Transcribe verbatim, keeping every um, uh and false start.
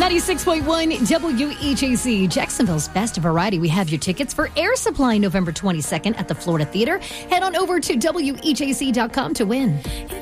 ninety-six point one W H A C, Jacksonville's best variety. We have your tickets for Air Supply November twenty-second at the Florida Theater. Head on over to W H A C dot com to win.